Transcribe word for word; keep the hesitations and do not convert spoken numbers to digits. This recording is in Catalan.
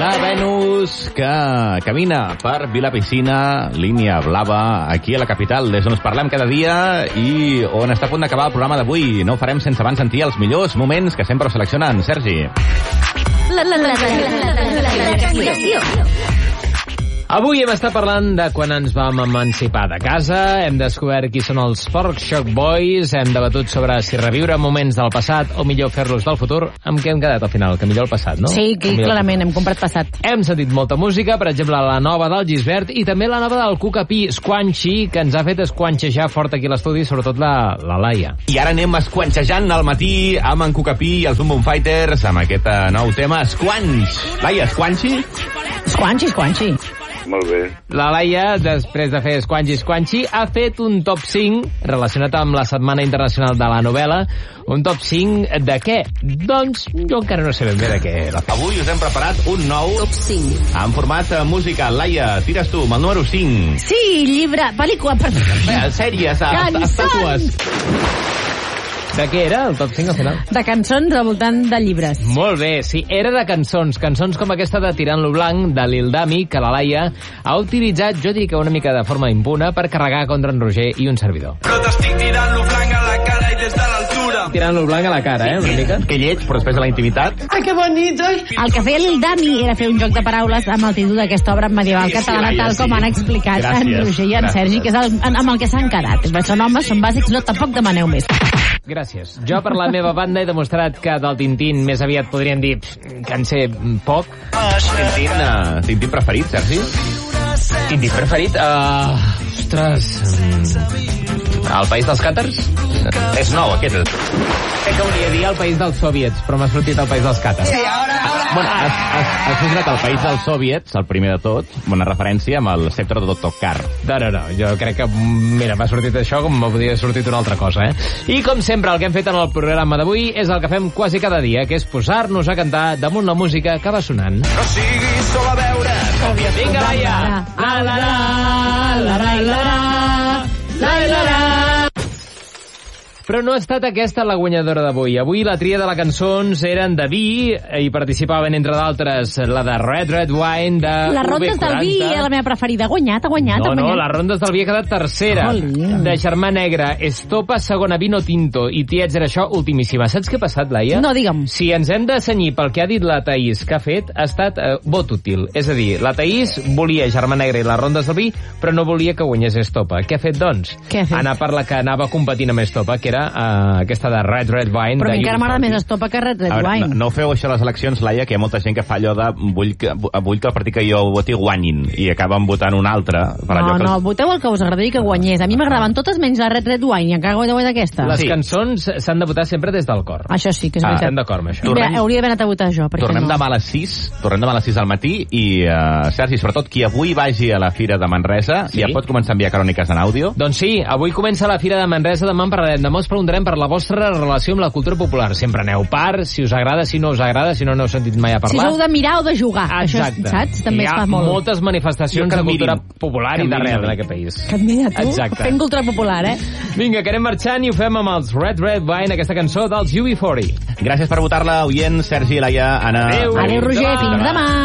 La Venus, que camina per Vilapicina, línia blava, aquí a la capital, des d'on us parlem cada dia i on està a punt d'acabar el programa d'avui. No ho farem sense abans sentir els millors moments que sempre us selecciona en Sergi. La, la, la, la, la, la, la, la, la, la, la, Avui hem estat parlant de quan ens vam emancipar de casa, hem descobert qui són els Pork Shock Boys, hem debatut sobre si reviure moments del passat o millor fer-los del futur. Amb què hem quedat al final? Que millor el passat, no? Sí, que clarament, hem comprat passat. Hem sentit molta música, per exemple, la nova del Gisbert i també la nova del Cucapí, Squanchy, que ens ha fet esquanxejar fort aquí a l'estudi, sobretot la, la Laia. I ara anem esquanxejant al matí amb en Cucapí i els Boom Boom Fighters amb aquest nou tema, Squanch. Laia, Squanchy? Squanchy, Squanchy. Molt bé. La Laia, després de fer Squanchy Squanchy, ha fet un top cinc relacionat amb la Setmana Internacional de la Novel·la. Un top cinc de què? Doncs jo encara no sé ben bé de què. Avui us hem preparat un nou top cinc en format musical. Laia, tires tu, amb el número cinc. Sí, llibre, pel·lícula, per... Sèries, estàtues. De què era el top cinc al final? De cançons al voltant de llibres. Molt bé, sí, era de cançons. Cançons com aquesta de Tirant-lo blanc, de Lil Dami, que la Laia ha utilitzat, jo diria que una mica de forma impuna, per carregar contra en Roger i un servidor. Però t'estic tirant-lo blanc a la cara i des de l'altura. Tirant-lo blanc a la cara, eh, una mica. Que lleig, però després de la intimitat. Ai, que bonito. El que feia Lil Dami era fer un joc de paraules amb el títol d'aquesta obra medieval Sí, sí, catalana, Laia, tal sí. com han explicat Gràcies, en Roger i en gràcies. Sergi, que és el, amb el que s'han quedat. Són homes, són bàsics, no, tampoc demaneu més. Gràcies. Jo, per la meva banda, he demostrat que del Tintín més aviat podríem dir pff, que en sé poc. Tintín, uh, Tintín preferit, Sergi? Tintín preferit? Uh, ostres... Mm, el País dels Càtars? És nou, aquest. Crec que hauria de dir el País dels Soviets, però m'ha sortit el País dels Càtars. Sí, ara, ara. Bueno, has, has, has funcionat el País dels Soviets, el primer de tot, una referència amb el sceptre de doctor Carr. No, no, no, jo crec que, mira, m'ha sortit això com m'ha podia sortit una altra cosa, eh? I com sempre, el que hem fet en el programa d'avui és el que fem quasi cada dia, que és posar-nos a cantar damunt la música que va sonant. No siguis sol a veure. Vinga, Laia! La, la, la, la, la, la, la, la, la, la. Però no ha estat aquesta la guanyadora d'avui. Avui la tria de les cançons eren de vi i participaven, entre d'altres, la de Red Red Wine, de Les rondes del vi era la meva preferida. Ha guanyat, ha guanyat, No, ha no, guanyat. les rondes del vi ha quedat tercera. Jolín. De Germà Negre, Estopa, segona, Vino Tinto i Tiets era això, ultimíssima. Saps què ha passat, Laia? No, digue'm. Si ens hem de cenyir pel que ha dit la Thaís que ha fet, ha estat eh, vot útil. És a dir, la Thaís volia Germà Negre i les rondes del vi, però no volia que guanyés Estopa. Què ha fet, doncs? Què ha fet? Anar per la que anava competint amb Estopa, que era eh, aquesta de Red Red Wine. Però de a mi encara Uni m'agrada Forti. més Estopa que Red Red A veure, Wine. no, no feu això a les eleccions, Laia, que hi ha molta gent que fa allò de vull que, vull que el partit que jo voti guanyin i acaben votant un altre. Per allò No, que no, els... voteu el que us agradaria que guanyés. A mi m'agraven totes menys la Red Red Wine i encara guanyeu d'aquesta. Les Sí. cançons s'han de votar sempre des del cor. Això sí, que és Ah, Estem veritat. d'acord amb això. Tornem- Bé, hauria d'haver anat a votar jo. perquè Tornem no. demà a les sis, tornem demà a les sis del matí i, uh, Sergi, sobretot qui avui vagi a la Fira de Manresa Sí. ja pot començar a enviar cròniques en àudio. Doncs sí, avui comença la Fira de Manresa, demà en parlarem. Demà us preguntarem per la vostra relació amb la cultura popular. Sempre aneu par, si us agrada, si no us agrada, si no n'heu sentit mai a Si parlar. sou de mirar o de jugar. Exacte. Això, saps? També Hi es ha fa molt. moltes manifestacions Jo que de cultura mirin. popular Que i d'arrel mirin. en aquest país. Que et mira tu, Exacte. fent cultura popular, eh? Vinga, que anem marxant i ho fem amb els Red Red Wine, aquesta cançó dels U B quaranta. Gràcies per votar-la, oient, Sergi, Laia, Anna... Adéu. Adéu, Roger, fins demà.